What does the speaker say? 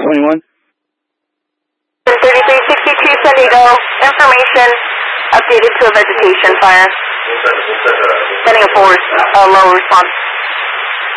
21. 3362 San Diego, information updated to a vegetation fire. Sending a forward, low response.